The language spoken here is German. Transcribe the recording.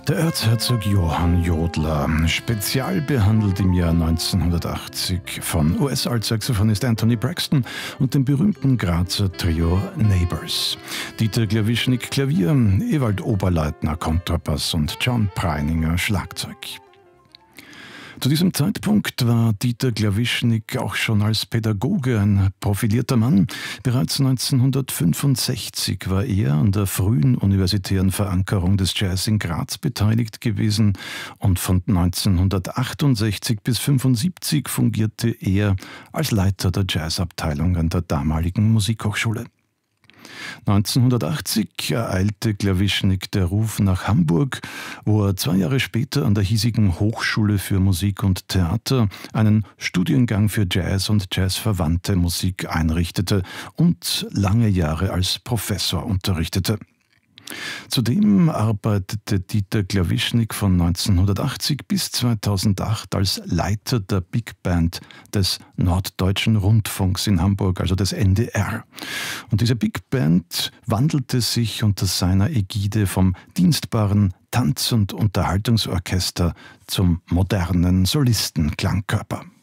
Der Erzherzog Johann Jodler, spezial behandelt im Jahr 1980 von US-Altsaxophonist Anthony Braxton und dem berühmten Grazer Trio Neighbors. Dieter Glawischnik Klavier, Ewald Oberleitner Kontrabass und John Preininger Schlagzeug. Zu diesem Zeitpunkt war Dieter Glawischnik auch schon als Pädagoge ein profilierter Mann. Bereits 1965 war er an der frühen universitären Verankerung des Jazz in Graz beteiligt gewesen und von 1968 bis 1975 fungierte er als Leiter der Jazzabteilung an der damaligen Musikhochschule. 1980 ereilte Glawischnik der Ruf nach Hamburg, wo er 2 Jahre später an der hiesigen Hochschule für Musik und Theater einen Studiengang für Jazz und jazzverwandte Musik einrichtete und lange Jahre als Professor unterrichtete. Zudem arbeitete Dieter Glawischnik von 1980 bis 2008 als Leiter der Big Band des Norddeutschen Rundfunks in Hamburg, also des NDR. Und diese Big Band wandelte sich unter seiner Ägide vom dienstbaren Tanz- und Unterhaltungsorchester zum modernen Solistenklangkörper.